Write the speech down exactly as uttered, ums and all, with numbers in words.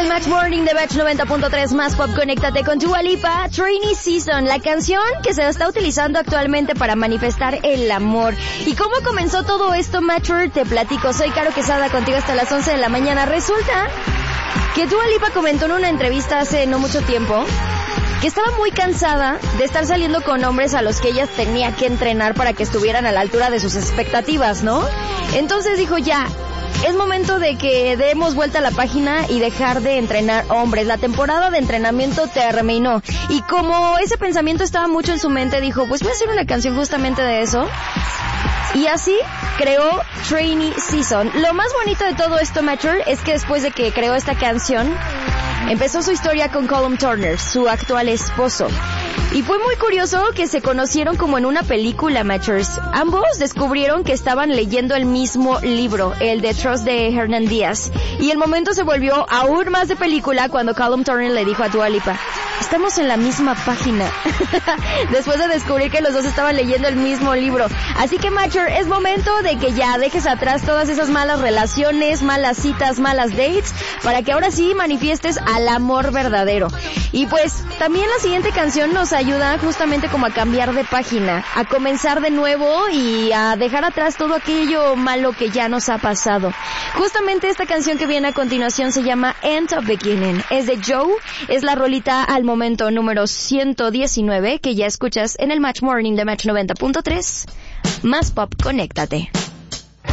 Match Morning de Match noventa punto tres más pop. Conéctate con Dua Lipa, Rainy Season, la canción que se está utilizando actualmente para manifestar el amor. ¿Y cómo comenzó todo esto, Matcher? Te platico. Soy Caro Quesada, contigo hasta las once de la mañana. Resulta que Dua Lipa comentó en una entrevista hace no mucho tiempo que estaba muy cansada de estar saliendo con hombres a los que ella tenía que entrenar para que estuvieran a la altura de sus expectativas, ¿no? Entonces dijo, ya, es momento de que demos vuelta a la página y dejar de entrenar hombres. La temporada de entrenamiento terminó. Y como ese pensamiento estaba mucho en su mente, dijo, pues voy a hacer una canción justamente de eso. Y así creó Rainy Season. Lo más bonito de todo esto, Mature, es que después de que creó esta canción, empezó su historia con Callum Turner, su actual esposo. Y fue muy curioso que se conocieron como en una película, Matchers. Ambos descubrieron que estaban leyendo el mismo libro, el de Trust de Hernán Díaz. Y el momento se volvió aún más de película cuando Callum Turner le dijo a Dua Lipa, estamos en la misma página. Después de descubrir que los dos estaban leyendo el mismo libro. Así que, Matcher, es momento de que ya dejes atrás todas esas malas relaciones, malas citas, malas dates, para que ahora sí manifiestes al amor verdadero. Y pues, también la siguiente canción nos ayuda justamente como a cambiar de página, a comenzar de nuevo y a dejar atrás todo aquello malo que ya nos ha pasado. Justamente esta canción que viene a continuación se llama End of Beginning. Es de Joe, es la rolita al momento número ciento diecinueve que ya escuchas en el Match Morning de Match noventa punto tres. Más pop, conéctate.